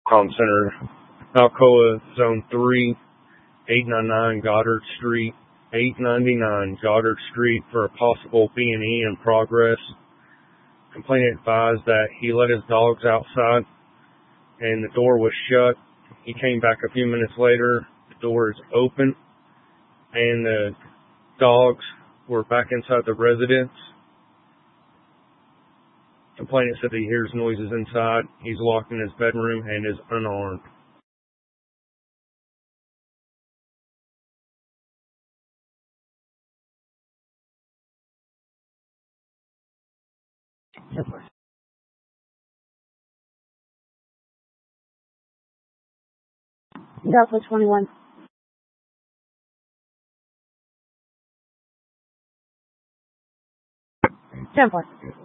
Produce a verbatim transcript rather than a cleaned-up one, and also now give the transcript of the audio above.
Com Center, Alcoa Zone three, eight ninety-nine Goddard Street, eight ninety-nine Goddard Street for a possible B and E in progress. Complainant advised that he let his dogs outside and the door was shut. He came back a few minutes later, the door is open, and the dogs were back inside the residence. Complainant said that he hears noises inside. He's locked in his bedroom and is unarmed. Delta twenty-one. ten four.